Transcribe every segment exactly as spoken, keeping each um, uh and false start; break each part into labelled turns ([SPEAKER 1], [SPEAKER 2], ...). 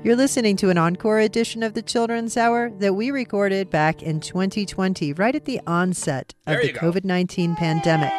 [SPEAKER 1] You're listening to an encore edition of the Children's Hour that we recorded back in twenty twenty, right at the onset of the COVID nineteen pandemic.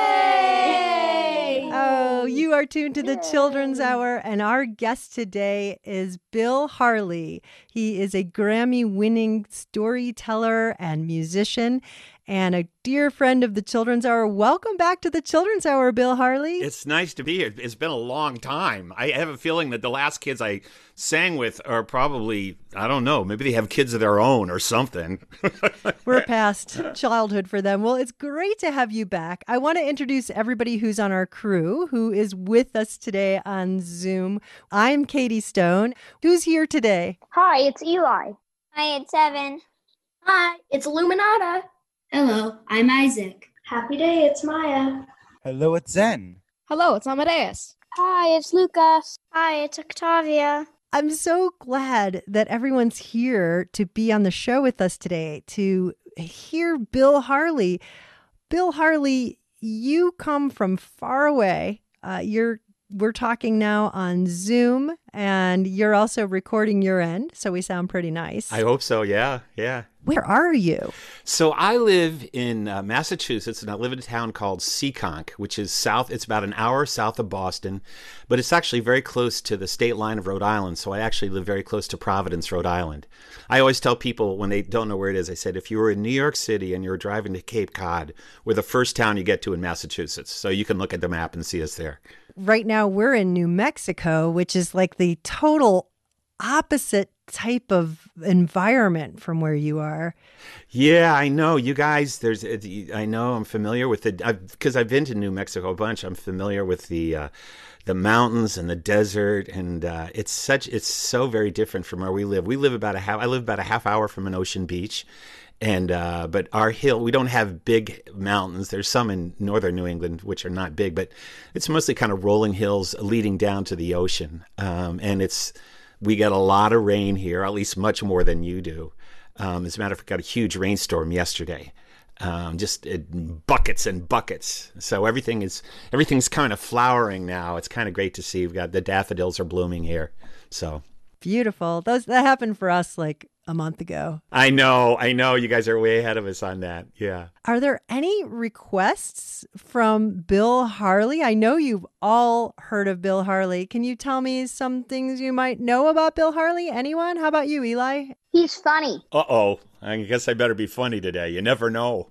[SPEAKER 2] Yay!
[SPEAKER 1] Oh, you are tuned to the Yay. Children's Hour, and our guest today is Bill Harley. He is a Grammy-winning storyteller and musician, and a dear friend of the Children's Hour. Welcome back to the Children's Hour, Bill Harley.
[SPEAKER 3] It's nice to be here. It's been a long time. I have a feeling that the last kids I sang with are probably, I don't know, maybe they have kids of their own or something.
[SPEAKER 1] We're past childhood for them. Well, it's great to have you back. I want to introduce everybody who's on our crew, who is with us today on Zoom. I'm Katie Stone. Who's here today?
[SPEAKER 4] Hi, it's Eli.
[SPEAKER 5] Hi, it's Evan.
[SPEAKER 6] Hi, it's Illuminata.
[SPEAKER 7] Hello, I'm Isaac.
[SPEAKER 8] Happy day, it's Maya.
[SPEAKER 9] Hello, it's Zen.
[SPEAKER 10] Hello, it's Amadeus.
[SPEAKER 5] Hi, it's Lucas.
[SPEAKER 4] Hi, it's Octavia.
[SPEAKER 1] I'm so glad that everyone's here to be on the show with us today, to hear Bill Harley. Bill Harley, you come from far away. Uh, you're We're talking now on Zoom, and you're also recording your end, so we sound pretty nice.
[SPEAKER 3] I hope so, yeah, yeah.
[SPEAKER 1] Where are you?
[SPEAKER 3] So I live in uh, Massachusetts, and I live in a town called Seekonk, which is south. It's about an hour south of Boston, but it's actually very close to the state line of Rhode Island, so I actually live very close to Providence, Rhode Island. I always tell people when they don't know where it is, I said, if you were in New York City and you were driving to Cape Cod, we're the first town you get to in Massachusetts, so you can look at the map and see us there.
[SPEAKER 1] Right now, we're in New Mexico, which is like the total opposite type of environment from where you are.
[SPEAKER 3] Yeah, I know. You guys, there's, I know I'm familiar with it because I've been to New Mexico a bunch. I'm familiar with the uh, the mountains and the desert, and uh, it's such, it's so very different from where we live. We live about a half, I live about a half hour from an ocean beach. And, uh, but our hill, we don't have big mountains. There's some in northern New England, which are not big, but it's mostly kind of rolling hills leading down to the ocean. Um, and it's, we get a lot of rain here, at least much more than you do. Um, as a matter of fact, got a huge rainstorm yesterday, um, just in buckets and buckets. So everything is, everything's kind of flowering now. It's kind of great to see. We've got the daffodils are blooming here. So
[SPEAKER 1] beautiful. Those, that happened for us like a month ago.
[SPEAKER 3] I know, I know. You guys are way ahead of us on that. Yeah.
[SPEAKER 1] Are there any requests from Bill Harley? I know you've all heard of Bill Harley. Can you tell me some things you might know about Bill Harley? Anyone? How about you, Eli?
[SPEAKER 4] He's funny.
[SPEAKER 3] Uh-oh. I guess I better be funny today. You never know.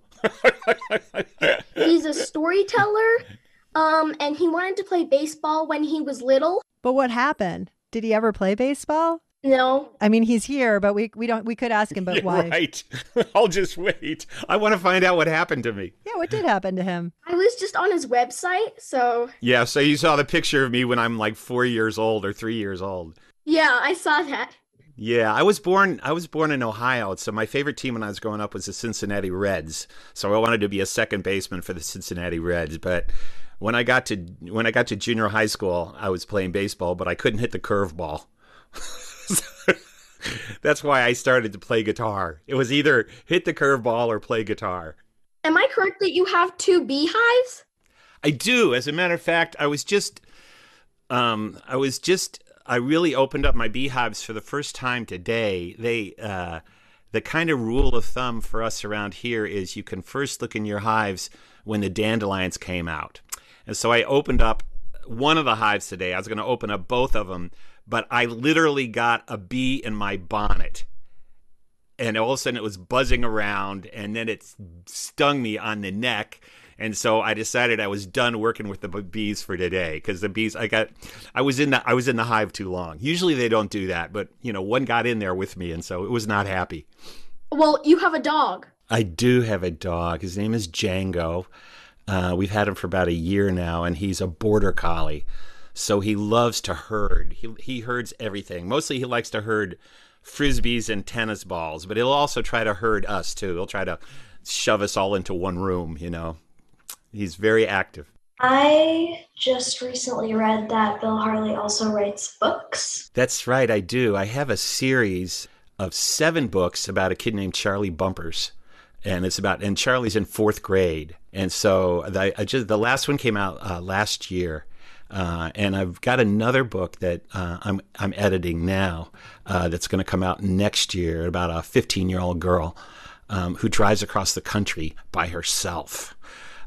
[SPEAKER 6] He's a storyteller, um, and he wanted to play baseball when he was little.
[SPEAKER 1] But what happened? Did he ever play baseball?
[SPEAKER 6] No.
[SPEAKER 1] I mean, he's here, but we we don't we could ask him, but
[SPEAKER 3] You're
[SPEAKER 1] why?
[SPEAKER 3] Right. I'll just wait. I want to find out what happened to me.
[SPEAKER 1] Yeah, what did happen to him?
[SPEAKER 6] I was just on his website, so.
[SPEAKER 3] Yeah, so you saw the picture of me when I'm like four years old or three years old.
[SPEAKER 6] Yeah, I saw that.
[SPEAKER 3] Yeah, I was born I was born in Ohio, so my favorite team when I was growing up was the Cincinnati Reds. So I wanted to be a second baseman for the Cincinnati Reds, but when I got to when I got to junior high school, I was playing baseball, but I couldn't hit the curveball. That's why I started to play guitar. It was either hit the curveball or play guitar.
[SPEAKER 6] Am I correct that you have two beehives?
[SPEAKER 3] I do. As a matter of fact, I was just, um, I was just, I really opened up my beehives for the first time today. They, uh, the kind of rule of thumb for us around here is you can first look in your hives when the dandelions came out. And so I opened up one of the hives today. I was going to open up both of them, but I literally got a bee in my bonnet. And all of a sudden it was buzzing around, and then it stung me on the neck. And so I decided I was done working with the bees for today, because the bees, I got, I was in the, I was in the hive too long. Usually they don't do that, but you know, one got in there with me, and so it was not happy.
[SPEAKER 6] Well, you have a dog.
[SPEAKER 3] I do have a dog. His name is Django. Uh, we've had him for about a year now, and he's a border collie. So he loves to herd. He he herds everything. Mostly he likes to herd frisbees and tennis balls, but he'll also try to herd us too. He'll try to shove us all into one room, you know. He's very active.
[SPEAKER 8] I just recently read that Bill Harley also writes books.
[SPEAKER 3] That's right, I do. I have a series of seven books about a kid named Charlie Bumpers. And it's about, and Charlie's in fourth grade. And so the, I just, the last one came out uh, last year. Uh, and I've got another book that uh, I'm I'm editing now uh, that's going to come out next year about a fifteen-year-old girl um, who drives across the country by herself.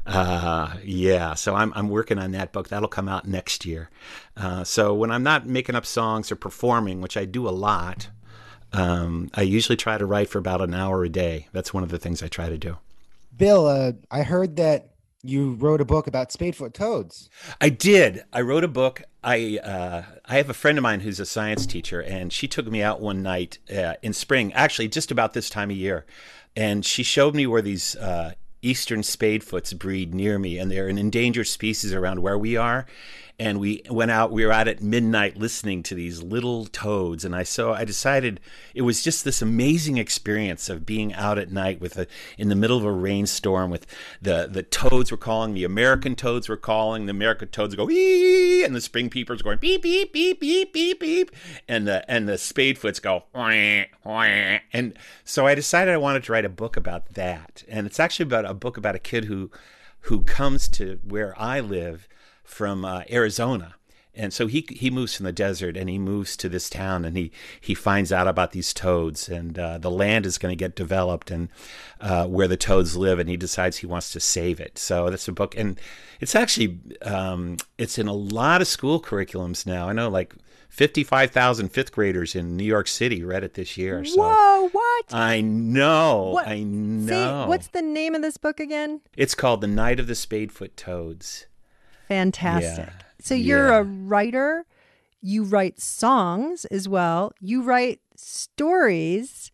[SPEAKER 3] Uh, yeah, so I'm I'm working on that book. That'll come out next year. Uh, so when I'm not making up songs or performing, which I do a lot, um, I usually try to write for about an hour a day. That's one of the things I try to do.
[SPEAKER 2] Bill, uh, I heard that you wrote a book about spadefoot toads.
[SPEAKER 3] I did. I wrote a book. I uh, I have a friend of mine who's a science teacher, and she took me out one night uh, in spring, actually just about this time of year, and she showed me where these uh, eastern spadefoots breed near me, and they're an endangered species around where we are. And we went out, we were out at midnight listening to these little toads. And I so I decided it was just this amazing experience of being out at night with a, in the middle of a rainstorm with the, the toads were calling, the American toads were calling, the American toads go, ee, and the spring peepers going beep, beep, beep, beep, beep, beep. And the, and the spadefoots go, wah, wah. And so I decided I wanted to write a book about that. And it's actually about a book about a kid who, who comes to where I live from uh, Arizona. And so he he moves from the desert and he moves to this town and he, he finds out about these toads and uh, the land is going to get developed and uh, where the toads live, and he decides he wants to save it. So that's a book, and it's actually, um, it's in a lot of school curriculums now. I know like fifty-five thousand fifth graders in New York City read it this year. So
[SPEAKER 1] Whoa, what?
[SPEAKER 3] I know,
[SPEAKER 1] What?
[SPEAKER 3] I know.
[SPEAKER 1] Say, what's the name of this book again?
[SPEAKER 3] It's called The Night of the Spadefoot Toads.
[SPEAKER 1] Fantastic.
[SPEAKER 3] Yeah.
[SPEAKER 1] So you're
[SPEAKER 3] Yeah.
[SPEAKER 1] a writer. You write songs as well. You write stories.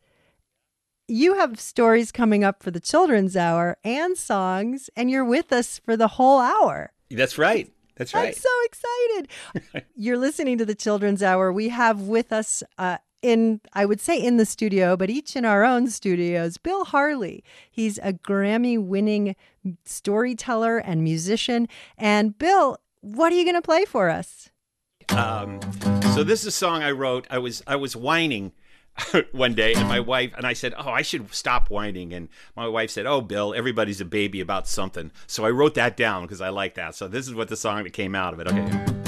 [SPEAKER 1] You have stories coming up for the Children's Hour and songs, and you're with us for the whole hour.
[SPEAKER 3] That's right. That's right.
[SPEAKER 1] I'm so excited. You're listening to the Children's Hour. We have with us uh, in, I would say in the studio, but each in our own studios, Bill Harley. He's a Grammy-winning storyteller and musician. And Bill, what are you going to play for us?
[SPEAKER 3] Um, so this is a song I wrote. I was I was whining one day, and my wife and I said, "Oh, I should stop whining." And my wife said, "Oh, Bill, everybody's a baby about something." So I wrote that down because I like that. So this is what the song that came out of it. Okay.